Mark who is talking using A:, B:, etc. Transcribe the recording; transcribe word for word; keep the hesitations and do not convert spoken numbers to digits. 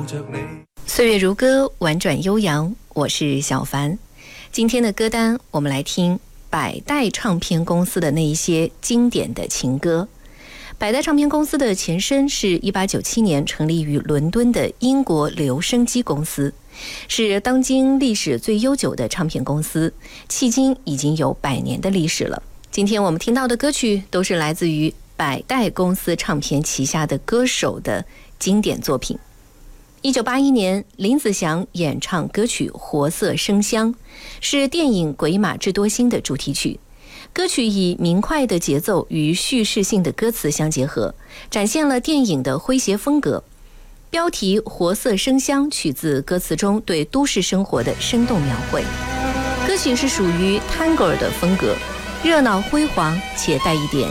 A: 着你。
B: 岁月如歌，婉转悠扬，我是小凡。今天的歌单，我们来听百代唱片公司的那一些经典的情歌。百代唱片公司的前身是一八九七年成立于伦敦的英国留声机公司，是当今历史最悠久的唱片公司，迄今已经有百年的历史了。今天我们听到的歌曲都是来自于百代公司唱片旗下的歌手的经典作品。一九八一年，林子祥演唱歌曲《活色生香》，是电影《鬼马智多星》的主题曲。歌曲以明快的节奏与叙事性的歌词相结合，展现了电影的诙谐风格。标题《活色生香》取自歌词中对都市生活的生动描绘。歌曲是属于探戈的风格，热闹辉煌且带一点